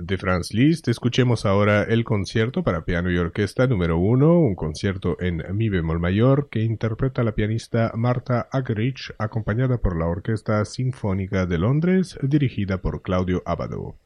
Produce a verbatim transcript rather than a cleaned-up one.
de Franz Liszt. Escuchemos ahora el concierto para piano y orquesta número uno, un concierto en mi bemol mayor que interpreta la pianista Martha Argerich, acompañada por la Orquesta Sinfónica de Londres, dirigida por Claudio Abbado.